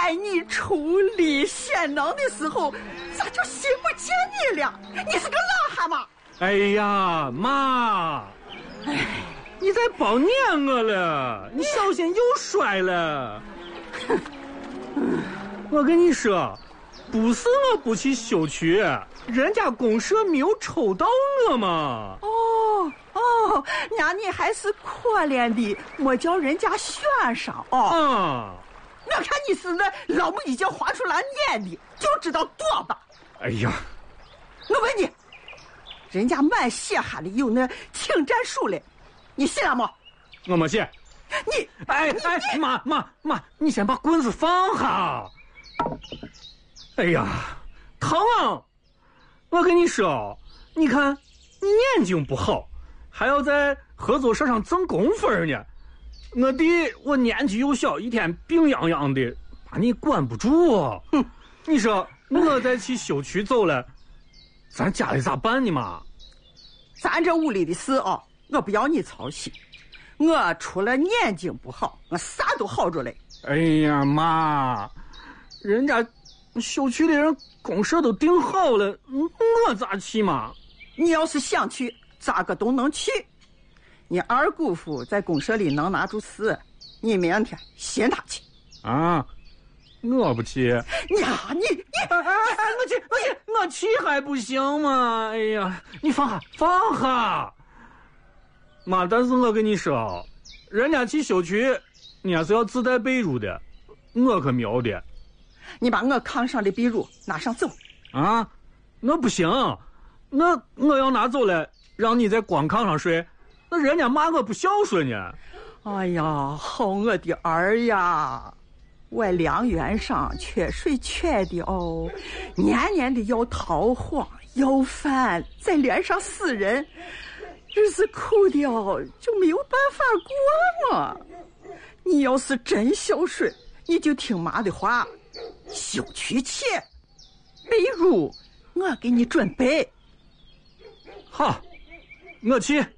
在你出力显能的时候，咋就心不见你了？你是个懒汉吗？ 哎呀，妈！你在抱撵我了，你小心又摔了。我跟你说，不是我不去修区，人家公社没有抽到我嘛。 那你还是可怜的，没叫人家选上哦。我看你是那老母已经划出来撵的，就知道躲吧。 哎呀， 我问你，人家满血汗里有那请战书嘞，你信了吗？ 我没信。 你妈，你先把棍子放下。哎呀，疼啊！我跟你说，你看你眼睛不好，还要在合作社上挣工分呢。我年纪又小，一天病殃殃的，把你管不住。你说我再去修区走了，咱家里咋办呢嘛？ 咱这屋里的事我不要你操心。我除了眼睛不好，我啥都好着嘞。 哎呀妈，人家修区的人公社都定好了，我咋去嘛？ 你要是想去，咋个都能去。你二姑父在公社里能拿住事，你明天先他去。 我不去。我去还不行吗？哎呀，你放下。妈，但是我跟你说，人家去修区，你还是要自带被褥的，我可没有的。 你把我炕上的被褥拿上走。 那不行，我要拿走了，让你在光炕上睡，那人家骂我不孝顺呢。 哎呀，好我的儿呀，我良缘上缺水缺的年年的要逃荒要饭，再连上死人，日子苦的就没有办法过嘛。你要是真孝顺，你就听妈的话，修区去，被褥我给你准备。 好，我去。